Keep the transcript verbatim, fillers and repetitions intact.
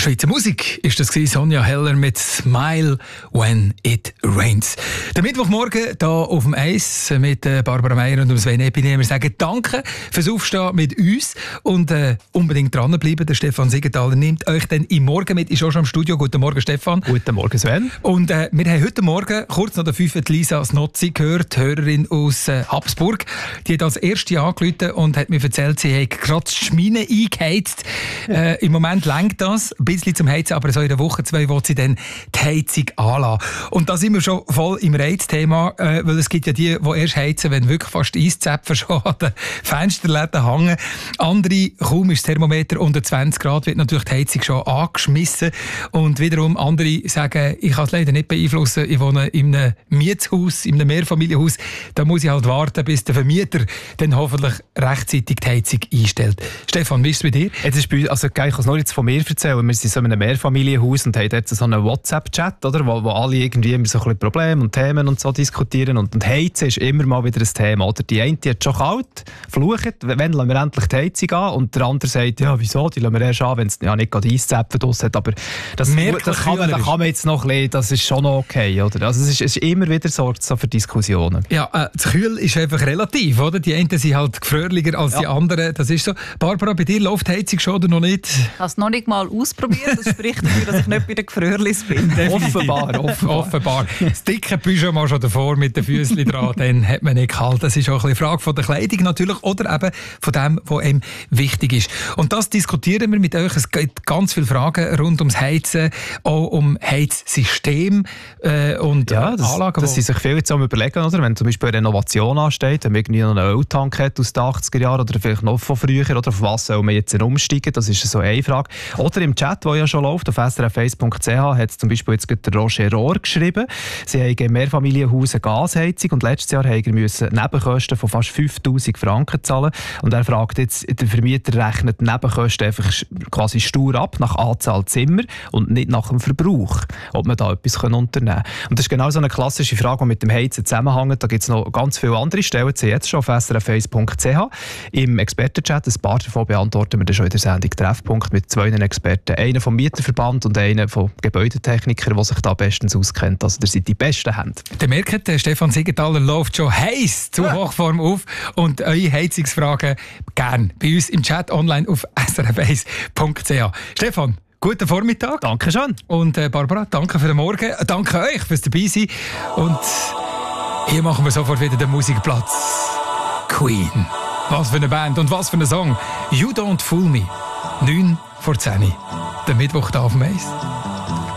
Schweizer Musik ist das gewesen. Sonja Heller mit «Smile When It Rains». Der Mittwochmorgen hier auf dem Eis mit Barbara Meier und Sven Epine. Wir sagen Danke fürs Aufstehen mit uns und äh, unbedingt dranbleiben. Der Stefan Siegenthaler nimmt euch dann im Morgen mit. Ist auch schon im Studio. Guten Morgen, Stefan. Guten Morgen, Sven. Und äh, wir haben heute Morgen kurz nach der fünf Lisa Snozzi gehört, Hörerin aus äh, Habsburg. Die hat als erste angerufen und hat mir erzählt, sie hat gerade die Schmine eingeheizt. Äh, Im Moment lenkt das ein bisschen zum Heizen, aber so in der Woche, zwei, wo sie dann die Heizung anlassen. Und da sind wir schon voll im Reizthema, äh, weil es gibt ja die, die erst heizen, wenn wirklich fast Eiszäpfen schon an den Fensterläden hängen. Andere, kaum ist das Thermometer unter zwanzig Grad, wird natürlich die Heizung schon angeschmissen. Und wiederum andere sagen, ich kann es leider nicht beeinflussen, ich wohne in einem Mietshaus, in einem Mehrfamilienhaus, da muss ich halt warten, bis der Vermieter dann hoffentlich rechtzeitig die Heizung einstellt. Stefan, wie ist es bei dir? Jetzt ist bei uns, also ich kann es nur jetzt von mir erzählen. Wir sind so in einem Mehrfamilienhaus und haben dort so einen WhatsApp-Chat, oder, wo, wo alle irgendwie immer so ein bisschen Probleme und Themen und so diskutieren. Und, und Heizen ist immer mal wieder ein Thema. Oder? Die eine die hat schon kalt, flucht, wenn lassen wir endlich die Heizung an? Und der andere sagt, ja, wieso, die lassen wir erst an, wenn es ja nicht gerade Eiszäpfen draus hat. Aber das, das, kann man, das kann man jetzt noch ein bisschen, das ist schon okay. Oder? Also es, ist, es ist immer wieder Sorge so für Diskussionen. Ja, äh, das Kühl ist einfach relativ, oder? Die einen sind halt gefrierlicher als ja. die anderen. Das ist so. Barbara, bei dir läuft die Heizung schon oder noch nicht? Ich habe es noch nicht mal ausprobiert. Das spricht dafür, dass ich nicht bei den Gefrierlis bin. Offenbar, offenbar. offenbar. Das dicke Pyjama schon davor mit den Füßen dran, dann hat man nicht kalt. Das ist auch eine Frage von der Kleidung natürlich oder eben von dem, was einem wichtig ist. Und das diskutieren wir mit euch. Es gibt ganz viele Fragen rund ums Heizen, auch um Heizsystem äh, und ja, das, Anlagen. Das sind sich viele jetzt am Überlegen, oder? Wenn zum Beispiel eine Renovation ansteht, wenn man irgendwie noch einen Öltank hat aus den achtziger Jahren oder vielleicht noch von früher, oder auf was soll man jetzt umsteigen? Das ist so eine Frage. Oder im Chat, der ja schon läuft, auf s r f eins punkt c h, hat zum Beispiel jetzt der Roger Rohr geschrieben. Sie haben im Mehrfamilienhaus eine Gasheizung und letztes Jahr mussten sie Nebenkosten von fast fünftausend Franken zahlen. Und er fragt jetzt, der Vermieter rechnet die Nebenkosten einfach quasi stur ab, nach Anzahl Zimmer und nicht nach dem Verbrauch, ob man da etwas unternehmen kann. Und das ist genau so eine klassische Frage, die mit dem Heizen zusammenhängt. Da gibt es noch ganz viele andere Stellen, sie jetzt schon auf s r f eins punkt c h. Im Expertenchat, ein paar davon beantworten wir dann schon in der Sendung Treffpunkt mit zwei Experten. Einer vom Mieterverband und einer vom Gebäudetechniker, der sich da bestens auskennt. Also, ihr seid die besten Hände. Ihr merkt, der Stefan Siegenthaler läuft schon heiß zu Hochform auf und eure Heizungsfragen gern bei uns im Chat online auf s r f eins punkt c h. Stefan, guten Vormittag. Danke schön. Und äh, Barbara, danke für den Morgen. Danke euch fürs Dabeisein. Und hier machen wir sofort wieder den Musikplatz. Queen. Was für eine Band und was für ein Song. You Don't Fool Me. neun vor zehn. Der Mittwoch da auf dem Eis.